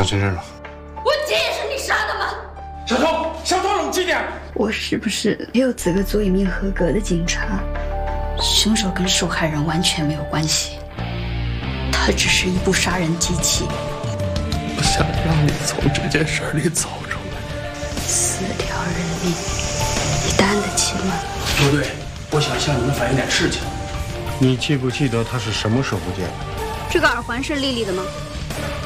上真人了。 我姐也是你杀的吗？ 小偷，小偷，冷静点！ 我是不是没有资格做一名合格的警察？ 凶手跟受害人完全没有关系，他只是一部杀人机器。 我想让你从这件事里走出来。 4条人命，你担得起吗？ 陆队，我想向你们反映点事情。 你记不记得他是什么时候建的？ 这个耳环是丽丽的吗？